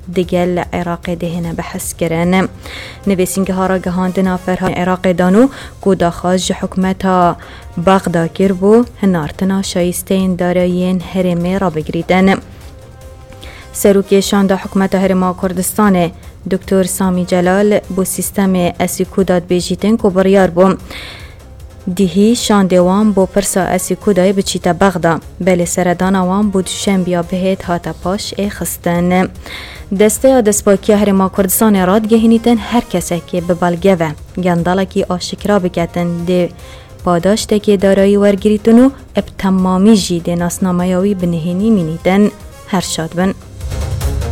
دیگل عراق دهنه بحث کرن. نویسینگه ها را گهاندنا فرها عراق دانو کو داخواز حکومت بغدا کر بو هنارتنا شایستین دارایین هرمه را بگریدن. سروکی شانده حکومت هرما کردستان دکتر سامی جلال بو سیستم اسیکو داد بیجیتن کو بریار بو دیهی شانده وان بو پرسا اسیکو دای بچیتا بغدا بله سردان وان بود شنبیا بهت هاتا پاش خستن. دسته دسپاکی هرما کردستان راد گهینیتن هر کسی که ببالگه و گندالا کی آشکرا بگتن ده پاداشته که دارایی ورگریتنو اب تمامی جیده ناسنامایاوی بنهینی مینیدن. هر شاد بن.